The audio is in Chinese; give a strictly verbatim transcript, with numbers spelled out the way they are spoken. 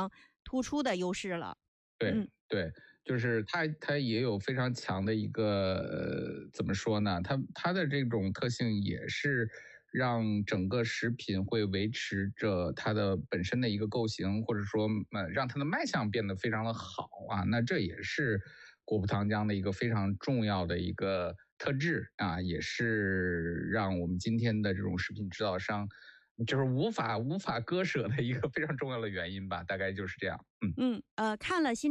常突出的优势了。 对、 嗯、 对，就是它它也有非常强的一个、呃、怎么说呢？它它的这种特性也是让整个食品会维持着它的本身的一个构型，或者说呃让它的卖相变得非常的好啊。那这也是果葡糖浆的一个非常重要的一个特质啊，也是让我们今天的这种食品制造商就是无法无法割舍的一个非常重要的原因吧，大概就是这样。嗯嗯，呃，看了新